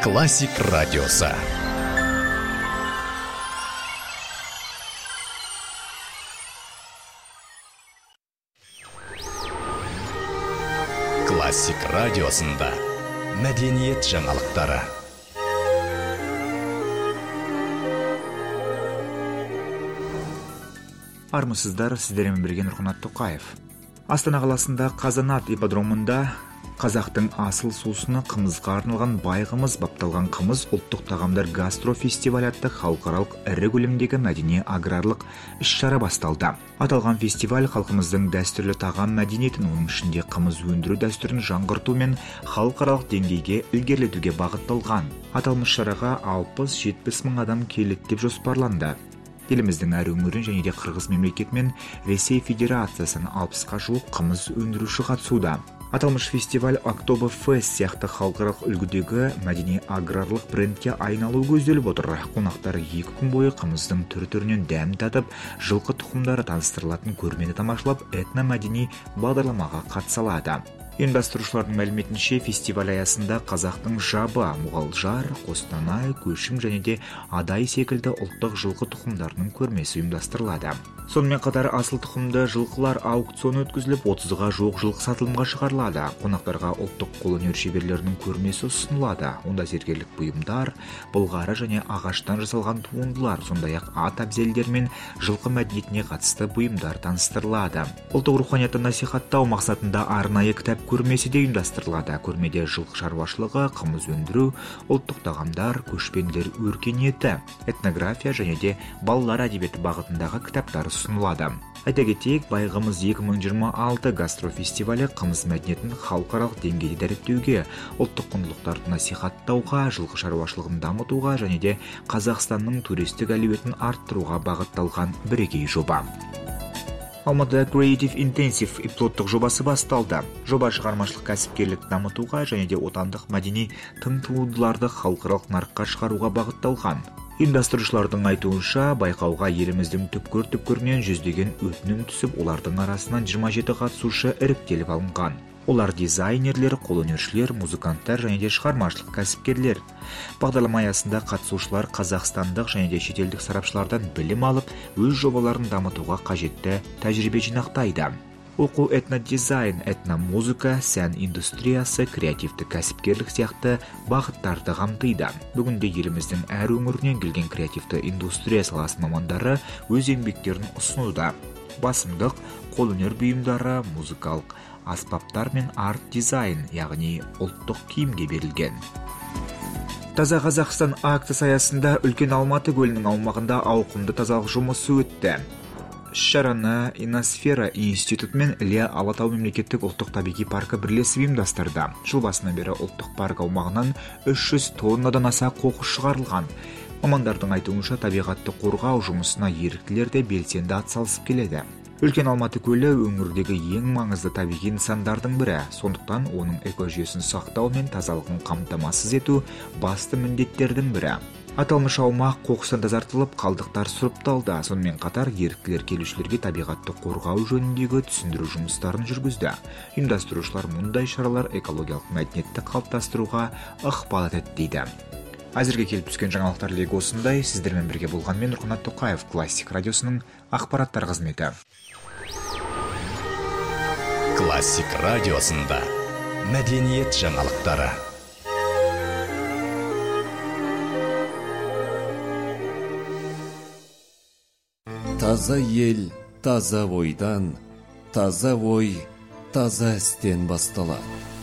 Классик радиосы. Классик радиосында мәдениет жаңалықтары. Армысыздар, сіздермен бірге Нұрқанат Тоқаев. Астана қаласында Қазанат ипподромында қазақтың асыл сусыны қымызға арналған байғымыз бапталған қымыз ұлттық тағамдар гастрофестивалі атты халықаралық ірі көлемдегі мәдени аграрлық іс-шара басталды. Аталған фестиваль халқымыздың дәстүрлі тағам мәдениетін, оның ішінде қымыз өндіру дәстүрін жаңғырту мен халықаралық деңгейге ілгерілетуге бағытталған. Аталмыш шараға 60-70 мың адам келеді деп жоспарланды. Еліміздің әр өңірін және де Қырғыз мемлекеті мен Ресей Федерациясының 60-қа жуық қымыз өндіруші қатысуда. Аталмыш фестиваль Октоберфест сияқты халықаралық үлгідегі мәдени аграрлық брендке айналу көзделіп отыр. Қонақтар 2 күн бойы қымыздың түр-түрінен дәм татып, жылқы тұқымдары таныстырылатын көрмені тамашалап, этномәдени бағдарламаға қатыса алады. Ұйымдастырушылардың мәліметінше, фестиваль аясында қазақтың жабы, мұғалжар, қостанай, көшім және де адай секілді ұлттық жылқы тұқымдарының көрмесі ұйымдастырылады. Сонымен қатар асыл тұқымды жылқылар аукцион өткізіліп, 30-ға жуық жылқы сатылымға шығарылады. Қонақтарға ұлттық қолөнер шеберлерінің көрмесі ұсынылады. Онда зергерлік бұйымдар, былғары және ағаштан жасалған туындылар, сондай-ақ ат әбзелдер мен жылқы мәдениетіне қатысты бұйымдар таныстырылады. Ұлттық руханиятты насихаттау мақсатында арнайы кітап көрмесі де ұйымдастырылады. Көрмеде жылқы шаруашылығы, қымыз өндіру, ұлттық тағамдар, көшпенділер өркениеті, этнография және де балалар әдебиеті бағытындағы кітаптар ұсынылады. Айта кетейік, байғымыз 2026 гастрофестивалі қымыз мәдениетін халықаралық деңгейде дәріптеуге, ұлттық құндылықтарды насихаттауға, жылқы шаруашылығын дамытуға және де Қазақстанның туристік әлеуетін арттыруға бағытталған бірегей жоба. Алматыда Creative Intensive пилоттық жобасы басталды. Жоба шығармашылық кәсіпкерлік дамытуға және де отандық мәдени тың туындыларды халықаралық нарыққа шығаруға бағытталған. Ұйымдастырушылардың айтуынша, байқауға еліміздің түпкір-түпкірінен жүздеген өтінім түсіп, олардың арасынан 27 қатысушы іріктеліп алынған. Олар дизайнерлер, қолөнершілер, музыканттар және де шығармашылық кәсіпкерлер. Бағдарлама аясында қатысушылар қазақстандық және де шетелдік сарапшылардан білім алып, өз жобаларын дамытуға қажетті тәжірибе жинақтайды. Оқу этнодизайн, этномузыка, сән индустриясы, креативті кәсіпкерлік сияқты бағыттарды қамтиды. Бүгінде еліміздің әр өңірінен келген креативті индустрия саласы мамандары өз еңбектерін ұсынуда. Басымдық қолөнер бұйымдары, музыкалық аспаптар мен арт-дизайн, яғни ұлттық киімге берілген. Таза Қазақстан акциясы аясында үлкен Алматы көлінің аумағында ауқымды тазалық жұмысы өтті. Шараны Иносфера институты мен Іле Алатау мемлекеттік ұлттық табиғи паркі бірлесіп ұйымдастырды. Жыл басынан бері ұлттық парк аумағынан 300 тоннадан аса қоқыс шығарылған. Мамандардың айтуынша, табиғатты қорғау жұмысына еріктілер де белсенді атсалысып келеді. Үлкен Алматы көлі өңірдегі ең маңызды табиғи нысандардың бірі, сондықтан оның экожүйесін сақтау мен тазалығын қамтамасыз ету басты міндеттердің бірі. Аталмыш аумақ қоқыстан тазартылып, қалдықтар сұрыпталды. Сонымен қатар еріктілер келушілерге табиғатты қорғау жөніндегі түсіндіру жұмыстарын жүргізді. Ұйымдастырушылар мұндай шаралар экологиялық мәдениетті қалыптастыруға ықпал етеді дейді. Әзірге келіп түскен жаңалықтар легі осындай. Сіздермен бірге болған мен Нұрқанат Тоқаев, Классик радиосының ақпараттар қызметі. Классик радиосында мәдениет жаңалықтары. Таза ел, таза ойдан, таза ой, таза істен басталады.